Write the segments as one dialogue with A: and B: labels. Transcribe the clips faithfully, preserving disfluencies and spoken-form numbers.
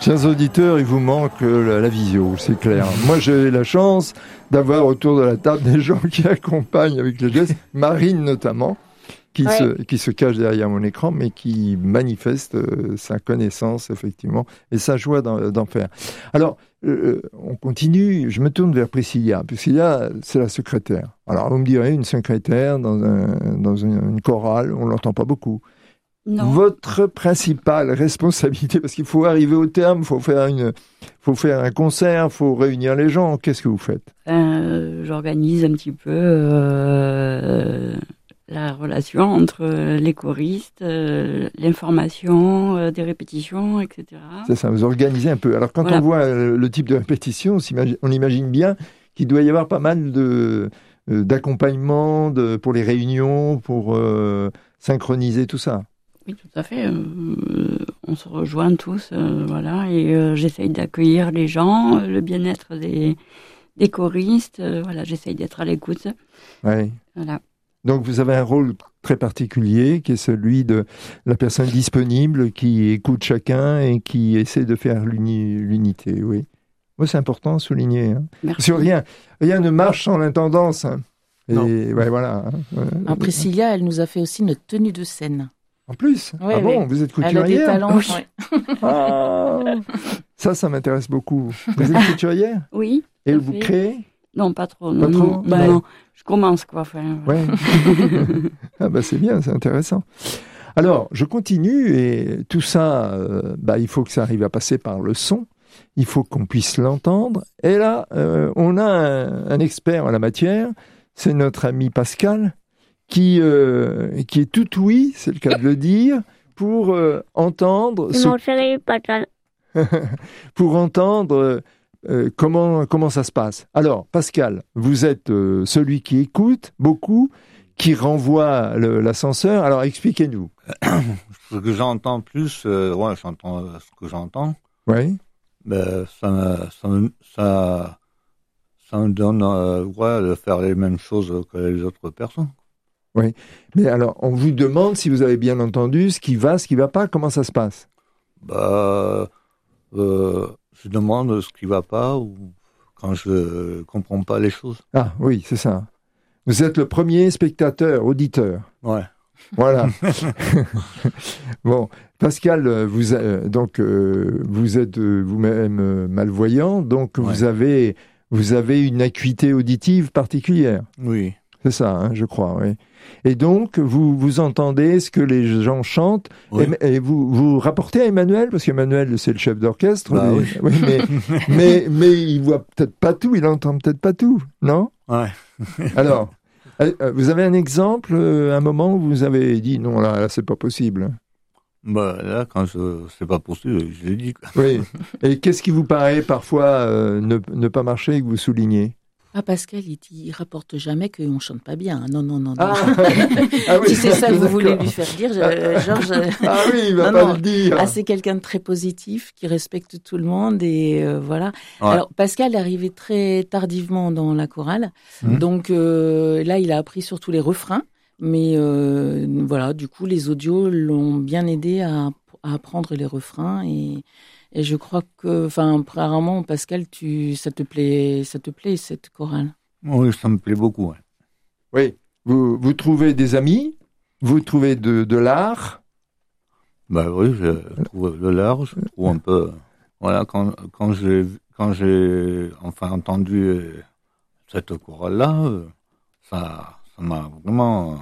A: Chers auditeurs, il vous manque la, la visio, c'est clair. Moi, j'ai la chance d'avoir autour de la table des gens qui accompagnent avec les gestes, Marine notamment, qui, ouais. se, qui se cache derrière mon écran, mais qui manifeste euh, sa connaissance, effectivement, et sa joie d'en, d'en faire. Alors, euh, on continue, je me tourne vers Priscilla. Priscilla, c'est la secrétaire. Alors, vous me direz, une secrétaire dans, un, dans une, une chorale, on ne l'entend pas beaucoup. Non. Votre principale responsabilité, parce qu'il faut arriver au terme, il faut faire une, faut faire un concert, il faut réunir les gens. Qu'est-ce que vous faites ?
B: euh, J'organise un petit peu euh, la relation entre les choristes, euh, l'information euh, des répétitions, et cetera.
A: C'est ça, vous organisez un peu. Alors quand voilà. on voit le, le type de répétition, on imagine bien qu'il doit y avoir pas mal de, d'accompagnement de, pour les réunions, pour euh, synchroniser tout ça.
B: Oui, tout à fait. Euh, on se rejoint tous, euh, voilà, et euh, j'essaye d'accueillir les gens, euh, le bien-être des, des choristes, euh, voilà, j'essaye d'être à l'écoute.
A: Oui.
B: Voilà.
A: Donc vous avez un rôle très particulier, qui est celui de la personne disponible, qui écoute chacun et qui essaie de faire l'uni, l'unité, oui. Moi, c'est important à souligner. Hein. Parce que rien, rien ne marche sans l'intendance. Hein. Et ouais, voilà. Hein.
C: Alors, Priscilla, elle nous a fait aussi notre tenue de scène.
A: En plus,
C: oui,
A: ah
C: oui.
A: bon, vous êtes couturière ?
C: Elle a des talents. Oui.
A: Ah, ça, ça m'intéresse beaucoup. Vous êtes couturière ?
B: Oui.
A: Et vous créez ?
B: Non, pas trop.
A: Pas
B: non,
A: trop
B: non. Bah, non. Je commence, quoi. Enfin,
A: ouais. Ah bah c'est bien, c'est intéressant. Alors, je continue et tout ça, euh, bah, il faut que ça arrive à passer par le son. Il faut qu'on puisse l'entendre. Et là, euh, on a un, un expert en la matière. C'est notre ami Pascal. Qui, euh, qui est tout oui, c'est le cas de le dire, pour euh, entendre...
D: Ce... Mon chéri, Pascal.
A: pour entendre euh, comment, comment ça se passe. Alors, Pascal, vous êtes euh, celui qui écoute beaucoup, qui renvoie le, l'ascenseur. Alors, expliquez-nous.
E: Ce que j'entends plus, euh, ouais, j'entends ce que j'entends.
A: Oui.
E: Ben, ça, ça, ça, ça me donne euh, ouais, de faire les mêmes choses que les autres personnes.
A: Oui, mais alors, on vous demande si vous avez bien entendu ce qui va, ce qui ne va pas, comment ça se passe ?
E: Bah, euh, je demande ce qui ne va pas ou quand je ne comprends pas les choses.
A: Ah oui, c'est ça. Vous êtes le premier spectateur, auditeur.
E: Ouais.
A: Voilà. Bon, Pascal, vous, euh, donc, euh, vous êtes euh, vous-même euh, malvoyant, donc ouais. vous, avez, vous avez une acuité auditive particulière.
E: Oui.
A: C'est ça, hein, je crois, oui. Et donc, vous, vous entendez ce que les gens chantent, oui. et, et vous, vous rapportez à Emmanuel, parce qu'Emmanuel, c'est le chef d'orchestre,
E: bah,
A: mais,
E: oui.
A: Oui, mais, mais, mais il voit peut-être pas tout, il entend peut-être pas tout, non ?
E: Ouais.
A: Alors, vous avez un exemple, un moment où vous avez dit, non, là, là c'est pas possible.
E: Bah, là, quand je, c'est pas possible, je l'ai dit. Quoi.
A: Oui. Et qu'est-ce qui vous paraît parfois euh, ne, ne pas marcher et que vous soulignez ?
C: Ah, Pascal, il, il rapporte jamais qu'on chante pas bien. Non, non, non. non.
A: Ah, ah oui,
C: si c'est ça que vous voulez lui faire dire, je, Georges.
A: Ah oui, il va
C: non,
A: pas
C: non.
A: le dire.
C: Ah, c'est quelqu'un de très positif, qui respecte tout le monde et euh, voilà.
E: Ouais.
C: Alors, Pascal est arrivé très tardivement dans la chorale. Mmh. Donc euh, là, il a appris surtout les refrains. Mais euh, voilà, du coup, les audios l'ont bien aidé à, à apprendre les refrains et... Et je crois que, enfin, apparemment, Pascal, tu, ça te plaît, ça te plaît cette chorale.
E: Oui, ça me plaît beaucoup. Ouais.
A: Oui. Vous, vous trouvez des amis, vous trouvez de, de l'art.
E: Bah oui, je trouve de l'art. Je trouve un peu. Voilà, quand quand j'ai quand j'ai enfin entendu cette chorale-là, ça ça m'a vraiment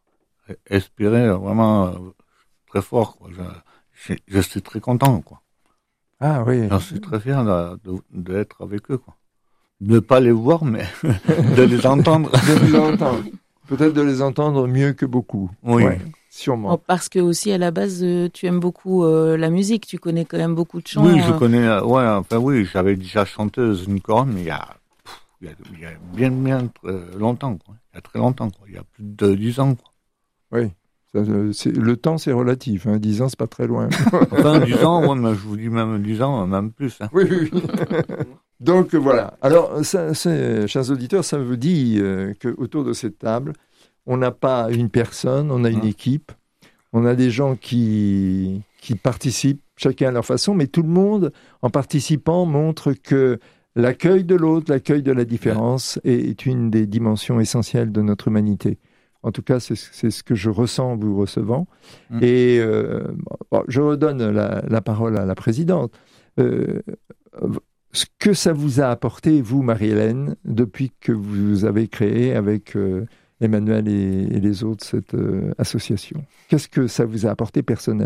E: inspiré, vraiment très fort. Quoi. Je, je, je suis très content, quoi.
A: Ah oui.
E: J'en suis très fier de, de, d'être avec eux, quoi. De ne pas les voir, mais de les entendre.
A: De les entendre. Peut-être de les entendre mieux que beaucoup.
E: Oui.
A: Ouais, sûrement.
C: Oh, parce que aussi, à la base, euh, tu aimes beaucoup euh, la musique. Tu connais quand même beaucoup de chants.
E: Oui, je
C: euh...
E: connais. Euh, ouais, enfin oui, j'avais déjà chanté dans une chorale, mais il y a, pff, il y a, il y a bien, bien très longtemps, quoi. Il y a très longtemps, quoi. Il y a plus de dix ans, quoi.
A: Oui. Ça, c'est, le temps, c'est relatif. Hein. dix ans, c'est pas très loin.
E: Enfin, dix ans, ouais, mais je vous dis même dix ans, même plus. Hein.
A: Oui, oui, oui. Donc, voilà. Alors, ça, c'est, chers auditeurs, ça vous dit euh, qu'autour de cette table, on n'a pas une personne, on a une mmh. équipe. On a des gens qui, qui participent chacun à leur façon, mais tout le monde, en participant, montre que l'accueil de l'autre, l'accueil de la différence est une des dimensions essentielles de notre humanité. En tout cas, c'est, c'est ce que je ressens en vous recevant. Mmh. Et euh, bon, je redonne la, la parole à la présidente. Euh, ce que ça vous a apporté, vous, Marie-Hélène, depuis que vous avez créé avec euh, Emmanuel et, et les autres cette euh, association. Qu'est-ce que ça vous a apporté personnellement ?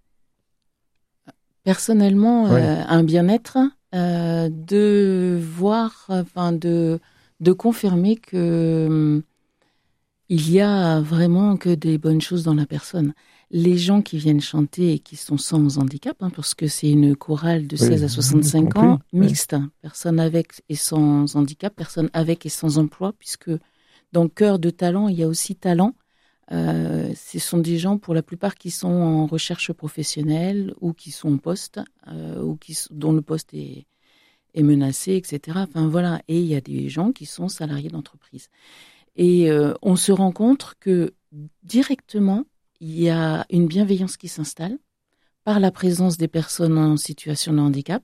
C: Personnellement, oui. euh, un bien-être, euh, de voir, enfin de, de confirmer que euh, il y a vraiment que des bonnes choses dans la personne. Les gens qui viennent chanter et qui sont sans handicap, hein, parce que c'est une chorale de seize oui, à soixante-cinq ans, mixte, oui. Personne avec et sans handicap, personne avec et sans emploi, puisque dans Cœur de talent, il y a aussi talent. Euh, ce sont des gens, pour la plupart, qui sont en recherche professionnelle ou qui sont en poste, euh, ou qui, dont le poste est, est menacé, et cetera. Enfin, voilà. Et il y a des gens qui sont salariés d'entreprise. Et euh, on se rend compte que directement, il y a une bienveillance qui s'installe par la présence des personnes en situation de handicap.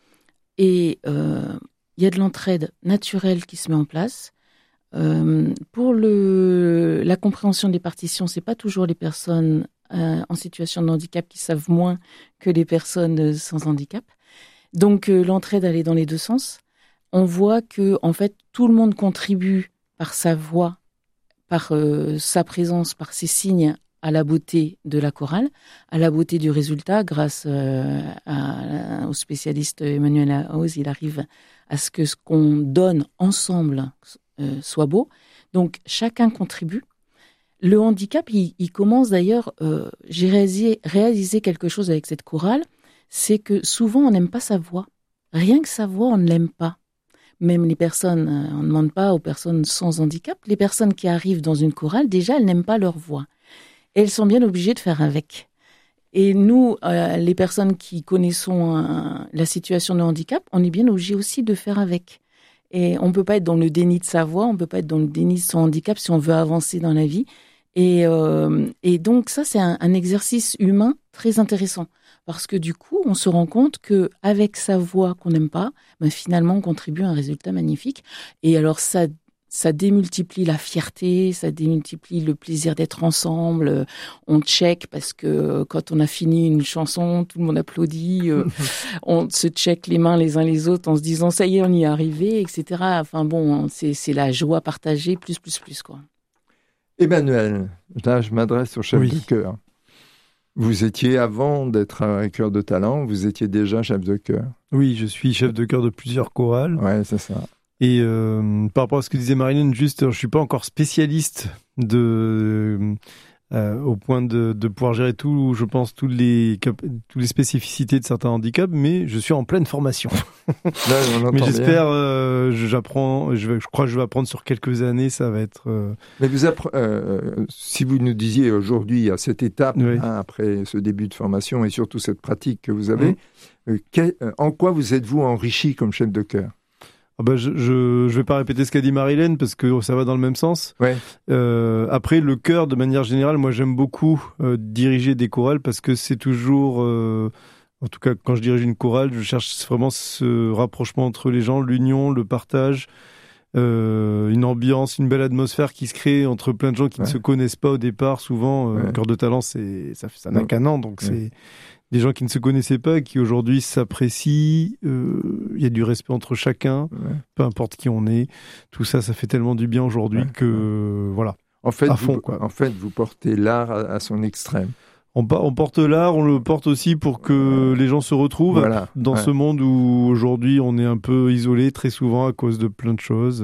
C: Et euh, il y a de l'entraide naturelle qui se met en place. Euh, pour le, la compréhension des partitions, c'est pas toujours les personnes euh, en situation de handicap qui savent moins que les personnes sans handicap. Donc euh, l'entraide, elle est dans les deux sens. On voit que en fait tout le monde contribue par sa voix, par euh, sa présence, par ses signes à la beauté de la chorale, à la beauté du résultat. Grâce euh, à, au spécialiste Emmanuel Haus, il arrive à ce que ce qu'on donne ensemble Euh, soit beau. Donc, chacun contribue. Le handicap, il, il commence d'ailleurs... Euh, j'ai réalisé, réalisé quelque chose avec cette chorale, c'est que souvent, on n'aime pas sa voix. Rien que sa voix, on ne l'aime pas. Même les personnes, euh, on ne demande pas aux personnes sans handicap, les personnes qui arrivent dans une chorale, déjà, elles n'aiment pas leur voix. Et elles sont bien obligées de faire avec. Et nous, euh, les personnes qui connaissons euh, la situation de handicap, on est bien obligés aussi de faire avec. Et on ne peut pas être dans le déni de sa voix, on ne peut pas être dans le déni de son handicap si on veut avancer dans la vie. Et, euh, et donc ça, c'est un, un exercice humain très intéressant. Parce que du coup, on se rend compte qu'avec sa voix qu'on n'aime pas, ben finalement, on contribue à un résultat magnifique. Et alors ça, ça démultiplie la fierté, ça démultiplie le plaisir d'être ensemble. On check parce que quand on a fini une chanson, tout le monde applaudit. Euh, on se check les mains les uns les autres en se disant ça y est, on y est arrivé, et cetera. Enfin bon, c'est, c'est la joie partagée, plus, plus, plus, quoi.
A: Emmanuel, là je m'adresse au chef
D: oui.
A: de chœur. Vous étiez, avant d'être un chœur de talent, vous étiez déjà chef de chœur.
D: Oui, je suis chef de chœur de plusieurs chorales.
A: Ouais, c'est ça.
D: Et euh, par rapport à ce que disait Marie-Hélène, juste, je suis pas encore spécialiste de, euh, au point de, de pouvoir gérer tout, je pense, toutes les, toutes les spécificités de certains handicaps, mais je suis en pleine formation.
A: Là, on
D: mais j'espère, euh, j'apprends, je, vais, je crois que je vais apprendre sur quelques années, ça va être... Euh...
A: Mais vous appre- euh, si vous nous disiez aujourd'hui, à cette étape,
D: oui.
A: hein, après ce début de formation et surtout cette pratique que vous avez, mmh. euh, quel, euh, en quoi vous êtes-vous enrichi comme chef de chœur ?
D: Ah bah je, je je vais pas répéter ce qu'a dit Marie-Hélène parce que ça va dans le même sens.
A: Ouais.
D: Euh, après le chœur, de manière générale, moi j'aime beaucoup euh, diriger des chorales parce que c'est toujours, euh, en tout cas quand je dirige une chorale, je cherche vraiment ce rapprochement entre les gens, l'union, le partage, euh, une ambiance, une belle atmosphère qui se crée entre plein de gens qui ouais. ne se connaissent pas au départ. Souvent, euh, ouais. Cœur de talent, c'est ça, ça n'a ouais. qu'un an, donc ouais. c'est des gens qui ne se connaissaient pas, qui aujourd'hui s'apprécient, il euh, y a du respect entre chacun, ouais. peu importe qui on est. Tout ça, ça fait tellement du bien aujourd'hui ouais. que, euh, voilà,
A: en fait,
D: à fond.
A: Vous,
D: quoi.
A: En fait, vous portez l'art à, à son extrême.
D: On, on porte l'art, on le porte aussi pour que les gens se retrouvent voilà. dans ouais. ce monde où aujourd'hui on est un peu isolé très souvent à cause de plein de choses.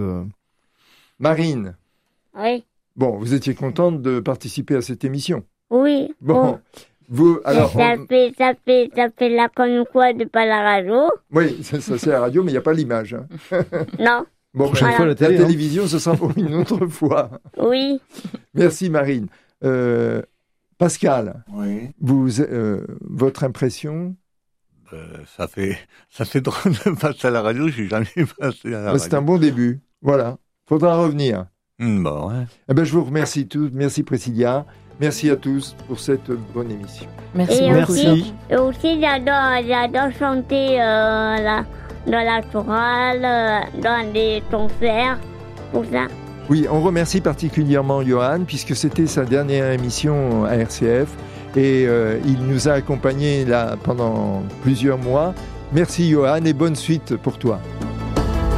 A: Marine.
F: Oui.
A: Bon, vous étiez contente de participer à cette émission.
F: Oui.
A: Bon. bon. Vous, alors,
F: ça,
A: on...
F: fait, ça, fait, ça fait là comme quoi de pas la radio.
A: Oui, ça, ça c'est la radio, mais il n'y a pas l'image. Hein.
F: Non.
A: Bon,
D: prochaine
A: voilà.
D: fois, la, télé,
A: la télévision, hein. Ce sera pour une autre fois.
F: Oui.
A: Merci Marine. Euh, Pascal,
E: oui.
A: vous, euh, votre impression?
E: euh, ça, fait, ça fait drôle de passer à la radio, je n'ai jamais passé à la radio.
A: C'est un bon début. Voilà. Faudra revenir.
E: Mmh, bon, ouais.
A: Eh ben, je vous remercie tous. Merci Priscilla. Merci à tous pour cette bonne émission.
C: Merci
F: Et
C: beaucoup.
F: aussi, et aussi j'adore, j'adore chanter euh, la, dans la chorale, euh, dans les concerts, tout ça.
A: Oui, on remercie particulièrement Johan, puisque c'était sa dernière émission à R C F, et euh, il nous a accompagnés là pendant plusieurs mois. Merci Johan, et bonne suite pour toi.